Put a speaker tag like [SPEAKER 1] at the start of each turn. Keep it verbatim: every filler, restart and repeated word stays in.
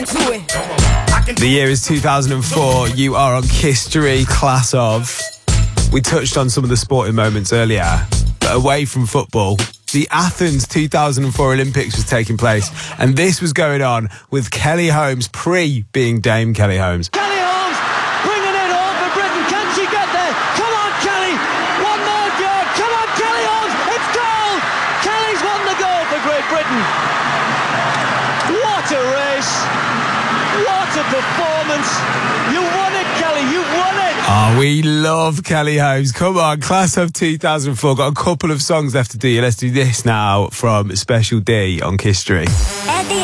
[SPEAKER 1] The year is two thousand four. You are on History, class of. We touched on some of the sporting moments earlier, but away from football, the Athens two thousand four Olympics was taking place, and this was going on with Kelly Holmes pre being Dame Kelly Holmes.
[SPEAKER 2] Kelly Holmes bringing it home for Britain. Can she get there? Come on, Kelly. One more job. Come on, Kelly Holmes. It's goal. Kelly's won the goal for Great Britain. What a race. What a performance. You won it, Kelly. You won it.
[SPEAKER 1] Oh, we love Kelly Holmes. Come on, class of two thousand four. Got a couple of songs left to do. Let's do this now from Special D on History.